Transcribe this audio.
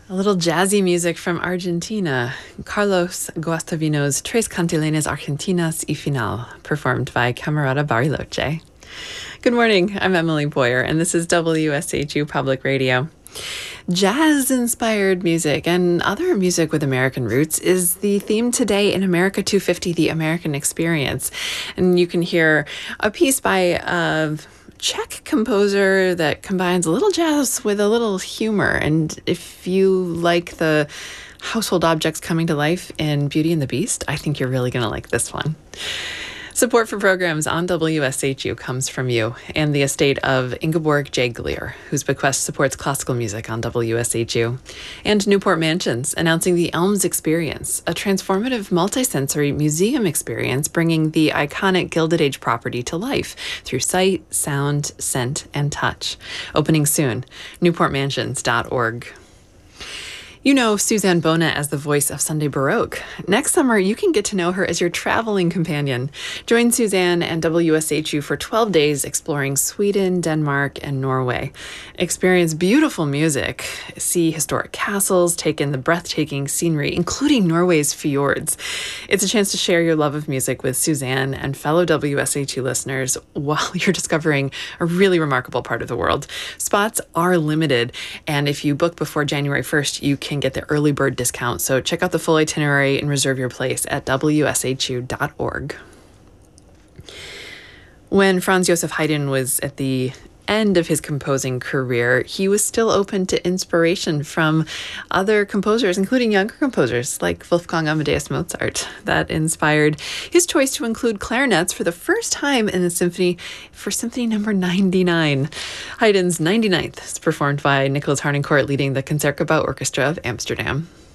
A little jazzy music from Argentina. Carlos Guastavino's Tres Cantilenes Argentinas y Final, performed by Camerata Bariloche. Good morning, I'm Emily Boyer, and this is WSHU Public Radio. Jazz-inspired music and other music with American roots is the theme today in America 250, The American Experience. And you can hear a piece by a Czech composer that combines a little jazz with a little humor. And if you like the household objects coming to life in Beauty and the Beast, I think you're really going to like this one. Support for programs on WSHU comes from you and the estate of Ingeborg J. Glier, whose bequest supports classical music on WSHU, and Newport Mansions, announcing the Elms Experience, a transformative multisensory museum experience bringing the iconic Gilded Age property to life through sight, sound, scent, and touch. Opening soon, newportmansions.org. You know Suzanne Bona as the voice of Sunday Baroque. Next summer, you can get to know her as your traveling companion. Join Suzanne and WSHU for 12 days exploring Sweden, Denmark, and Norway. Experience beautiful music, see historic castles, take in the breathtaking scenery, including Norway's fjords. It's a chance to share your love of music with Suzanne and fellow WSHU listeners while you're discovering a really remarkable part of the world. Spots are limited, and if you book before January 1st, you can get the early bird discount. So check out the full itinerary and reserve your place at wshu.org. When Franz Joseph Haydn was at the end of his composing career, he was still open to inspiration from other composers, including younger composers like Wolfgang Amadeus Mozart. That inspired his choice to include clarinets for the first time in the symphony for Symphony Number 99. Haydn's 99th is performed by Nicholas Harnoncourt leading the Concertgebouw Orchestra of Amsterdam.